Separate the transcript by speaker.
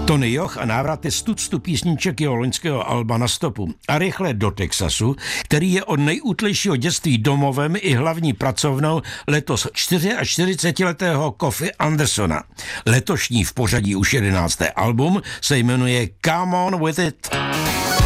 Speaker 1: Tony Joch a návraty z tuctu písniček jeho loňského alba Na stopu a rychle do Texasu, který je od nejútlejšího dětství domovem i hlavní pracovnou letos 44letého Kofi Andersona. Letošní v pořadí už 11. album se jmenuje Come On With It.